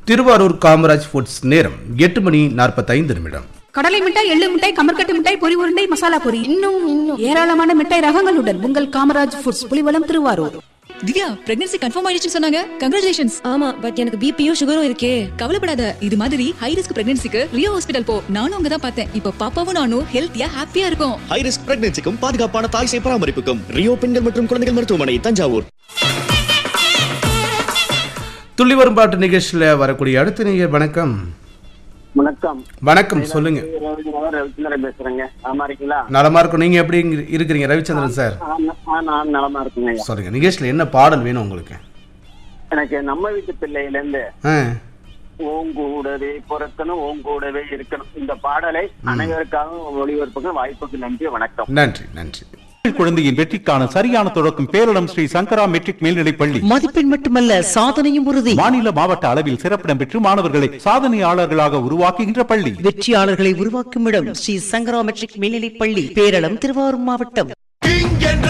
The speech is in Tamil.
திருவாரூர் காமராஜ் ஃபுட்ஸ். நேரம் 8:45. கடலை மிட்டாய், எள்ளு மிட்டாய், கமர்கட்டு மிட்டாய், பொரி உருண்டை, மசாலா பொரி, இன்னும் ஏராளமான மிட்டாய் ரகங்களுடன் உங்கள் Kamaraj foods, Pulivalam, Thiruvarur. Divya, pregnancy confirm ஆயிடுச்சுன்னு சொன்னாங்க. கங்க்ராச்சுலேஷன்ஸ். ஆமா, பட் எனக்கு பிபியும் சுகரும் இருக்கே. கவலைப்படாத, இது மாதிரி ஹை ரிஸ்க் பிரெக்னன்சிக்கு ரியோ ஹாஸ்பிடல் போ. நானும் அங்க தான் பார்த்தேன். இப்போ பாப்பாவும் நானும் ஹெல்த்தியா ஹாப்பியா இருக்கும். ஹை ரிஸ்க் பிரெக்னன்சிக்கும் பாதுகாப்பான தாய் சேய் பராமரிப்புக்கும் ரியோ பெண்கள் மற்றும் குழந்தைகள் மருத்துவமனை, தஞ்சாவூர். துள்ளி வரும் பாட்டு நிகழ்ச்சியில் வரக்கூடிய அடுத்த நீங்கள். வணக்கம். வணக்கம். வணக்கம், சொல்லுங்க. ரவிச்சந்திரன் பேசுறேங்க. நலமா இருக்கீங்களா? நலமா இருக்கும். நீங்க எப்படி இருக்கிறீங்க ரவிச்சந்திரன் சார்? நான் நலமா இருக்குங்க. சொல்லுங்க, நிகழ்ச்சியில் என்ன பாடல் வேணும் உங்களுக்கு? எனக்கு நம்ம வீட்டு பிள்ளையில இருந்து ஓங்கூடவே பிறக்கணும், ஓங்கூடவே இருக்கணும், இந்த பாடலை அனைவருக்காக ஒளிபரப்புங்க. வாய்ப்புக்கு நன்றி. வணக்கம். நன்றி. நன்றி. குழந்தையின் வெற்றிக்கான சரியான தொடக்கம் பேரிடம் ஸ்ரீ சங்கரா மெட்ரிக் மேல்நிலைப் பள்ளி. மதிப்பெண் மட்டுமல்ல, சாதனையும் உறுதி. மாநில மாவட்ட அளவில் சிறப்பிடம் பெற்று மாணவர்களை சாதனையாளர்களாக உருவாக்குகின்ற பள்ளி. வெற்றியாளர்களை உருவாக்கும் இடம் ஸ்ரீ சங்கரா மெட்ரிக் மேல்நிலைப் பள்ளி, பேரளம், திருவாரூர் மாவட்டம்.